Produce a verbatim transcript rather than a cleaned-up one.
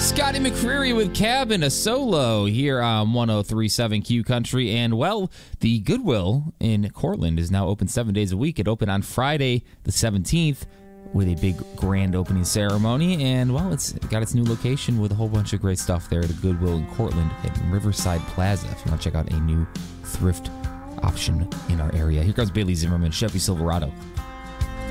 Scotty McCreery with Cabin, a solo here on one oh three point seven Q Country. And, well, the Goodwill in Cortland is now open seven days a week. It opened on Friday the seventeenth with a big grand opening ceremony. And, well, it's got its new location with a whole bunch of great stuff there at the Goodwill in Cortland at Riverside Plaza if you want to check out a new thrift option in our area. Here comes Bailey Zimmerman, Chevy Silverado.